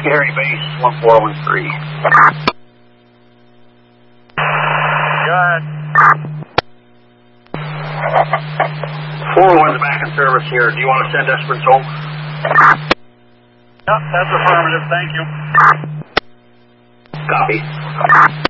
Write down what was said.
Scary Base, 1413. Good. 401's back in service here. Do you want to send Esperance home? Yep, that's affirmative. Thank you. Copy.